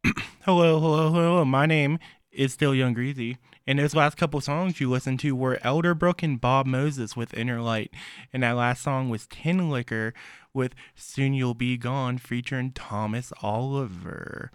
Hello, hello, hello. My name is still Young Greasy, and those last couple songs you listened to were Elderbrook and Bob Moses with Inner Light, and that last song was Tin Liquor with Soon You'll Be Gone featuring Thomas Oliver.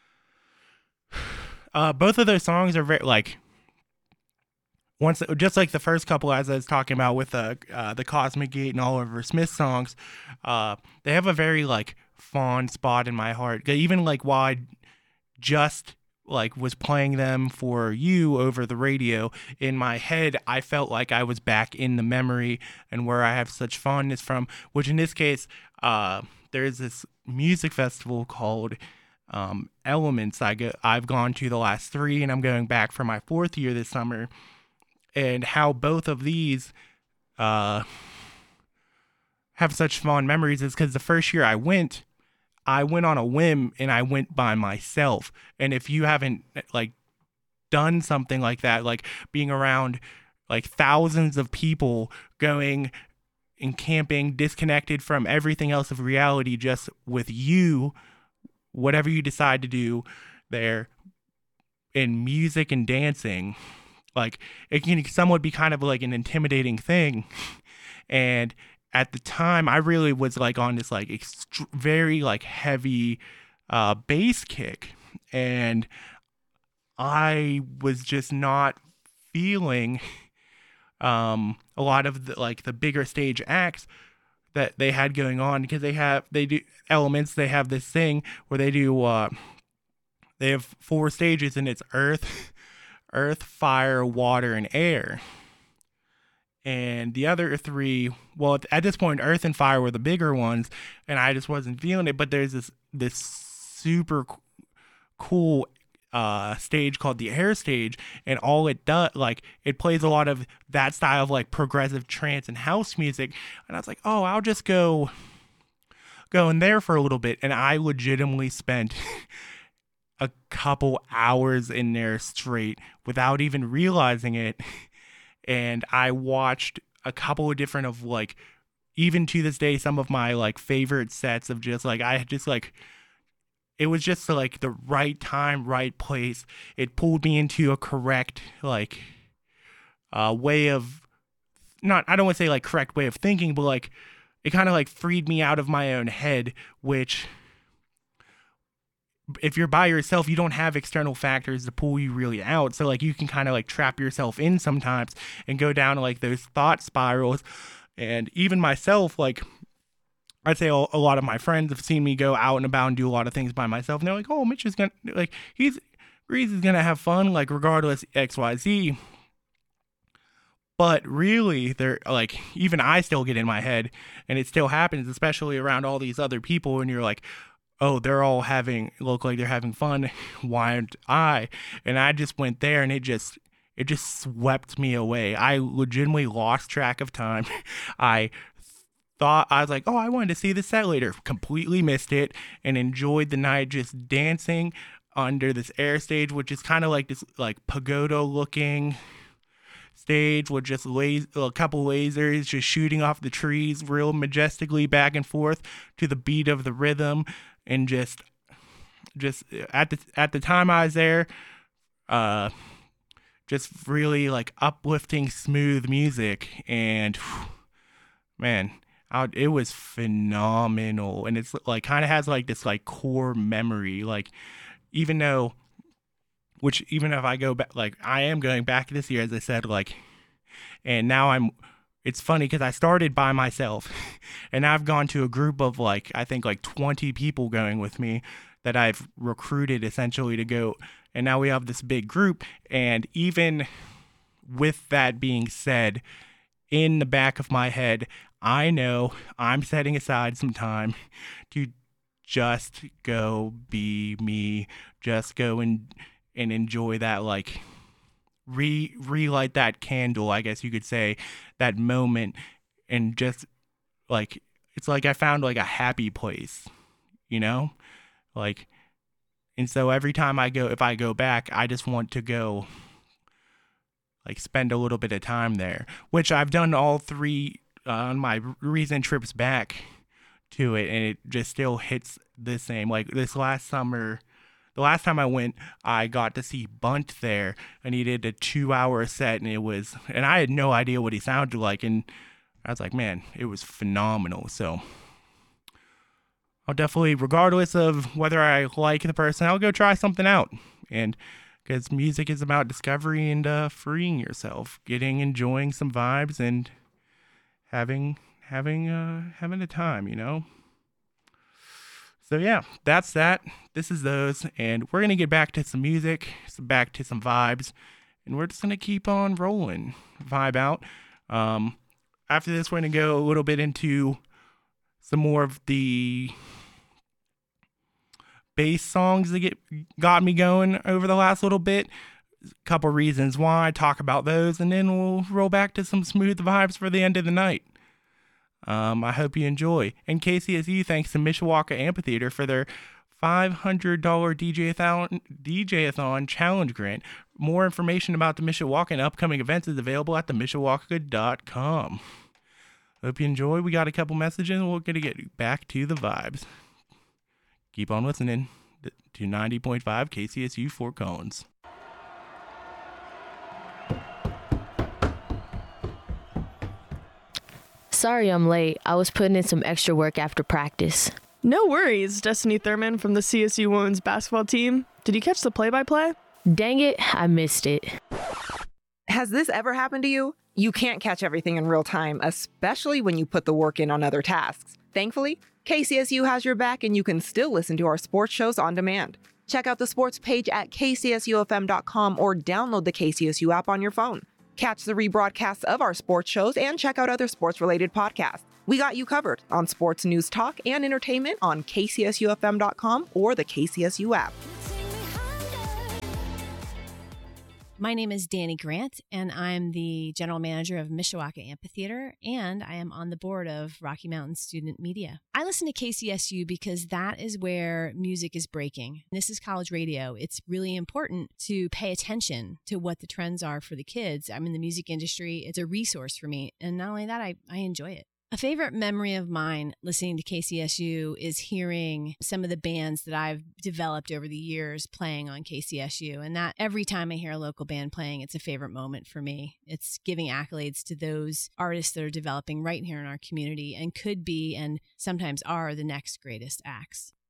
Both of those songs are very like once just like the first couple as I was talking about with the Cosmic Gate and Oliver Smith songs, they have a very like fond spot in my heart. Even like while I just like was playing them for you over the radio in my head, I felt like I was back in the memory and where I have such fondness from, which in this case, there's this music festival called Elements. I've gone to the last three and I'm going back for my fourth year this summer, and how both of these uh, have such fond memories is because the first year I went on a whim and I went by myself. And if you haven't like done something like that, like being around like thousands of people going and camping, disconnected from everything else of reality, just with you, whatever you decide to do there in music and dancing, like it can somewhat be kind of like an intimidating thing. And at the time I really was like on this like very like heavy bass kick, and I was just not feeling a lot of the like the bigger stage acts that they had going on, because they do Elements, they have this thing where they have four stages, and it's earth, fire, water, and air. And the other three, well, at this point earth and fire were the bigger ones, and I just wasn't feeling it. But there's this super cool stage called the air stage, and all it does, like it plays a lot of that style of like progressive trance and house music. And I was like, oh, I'll just go in there for a little bit. And I legitimately spent a couple hours in there straight without even realizing it. And I watched a couple of different of like, even to this day, some of my like favorite sets of just like I just like it was just like the right time, right place. It pulled me into a correct like way of, not, I don't want to say like correct way of thinking, but like it kind of like freed me out of my own head, which if you're by yourself, you don't have external factors to pull you really out. So like you can kind of like trap yourself in sometimes and go down to like those thought spirals. And even myself, like I'd say a lot of my friends have seen me go out and about and do a lot of things by myself. And they're like, oh, Mitch is gonna like Reese is gonna have fun, like regardless XYZ. But really, they're like, even I still get in my head, and it still happens, especially around all these other people. And you're like, oh, they're all having look like they're having fun. Why aren't I? And I just went there, and it just swept me away. I legitimately lost track of time. I thought I was like, oh, I wanted to see the set later. Completely missed it and enjoyed the night just dancing under this air stage, which is kind of like this like pagoda looking stage with just a couple lasers just shooting off the trees real majestically back and forth to the beat of the rhythm. And just at the time I was there, uh just really like uplifting smooth music. And man, it was phenomenal. And it's like kind of has like this like core memory, like even though, which even if I go back, like I am going back this year, as I said, like, and now it's funny because I started by myself and I've gone to a group of like, I think like 20 people going with me that I've recruited essentially to go. And now we have this big group. And even with that being said, in the back of my head, I know I'm setting aside some time to just go be me, just go and enjoy that like relight that candle, I guess you could say, that moment. And just like it's like I found like a happy place, you know? Like, and so every time if I go back, I just want to go like spend a little bit of time there, which I've done all three on my recent trips back to it, and it just still hits the same. Like this last summer, the last time I went, I got to see Bunt there, and he did a 2-hour set, and I had no idea what he sounded like, and I was like, man, it was phenomenal. So I'll definitely, regardless of whether I like the person, I'll go try something out. And because music is about discovery and freeing yourself, enjoying some vibes, and having a time, you know. So yeah, that's that. This is those, and we're gonna get back to some music, back to some vibes, and we're just gonna keep on rolling, vibe out. After this, we're gonna go a little bit into some more of the bass songs that got me going over the last little bit. A couple reasons why, talk about those, and then we'll roll back to some smooth vibes for the end of the night. I hope you enjoy. And KCSU thanks to Mishawaka Amphitheater for their $500 DJ-a-thon challenge grant. More information about the Mishawaka and upcoming events is available at themishawaka.com. Hope you enjoy. We got a couple messages, and we're going to get back to the vibes. Keep on listening to 90.5 KCSU Fort Collins. Sorry I'm late. I was putting in some extra work after practice. No worries, Destiny Thurman from the CSU women's basketball team. Did you catch the play-by-play? Dang it, I missed it. Has this ever happened to you? You can't catch everything in real time, especially when you put the work in on other tasks. Thankfully, KCSU has your back and you can still listen to our sports shows on demand. Check out the sports page at kcsufm.com or download the KCSU app on your phone. Catch the rebroadcasts of our sports shows and check out other sports-related podcasts. We got you covered on sports news, talk, and entertainment on kcsufm.com or the KCSU app. My name is Danny Grant, and I'm the general manager of Mishawaka Amphitheater, and I am on the board of Rocky Mountain Student Media. I listen to KCSU because that is where music is breaking. This is college radio. It's really important to pay attention to what the trends are for the kids. I'm in the music industry. It's a resource for me, and not only that, I enjoy it. A favorite memory of mine listening to KCSU is hearing some of the bands that I've developed over the years playing on KCSU. And that every time I hear a local band playing, it's a favorite moment for me. It's giving accolades to those artists that are developing right here in our community and could be and sometimes are the next greatest acts.